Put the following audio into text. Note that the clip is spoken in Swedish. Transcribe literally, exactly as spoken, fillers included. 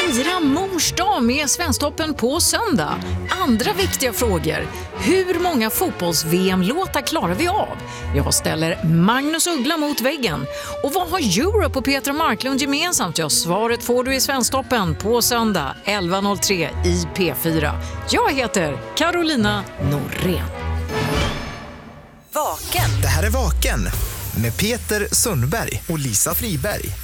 fira mors dag med Svensktoppen på söndag. Andra viktiga frågor. Hur många fotbolls-V M-låtar klarar vi av? Jag ställer Magnus Uggla mot väggen. Och vad har Europe och Petra Marklund gemensamt? Ja, svaret får du i Svensktoppen på söndag elva noll tre i P fyra. Jag heter Carolina Norén. Vaken. Det här är Vaken med Peter Sundberg och Lisa Friberg.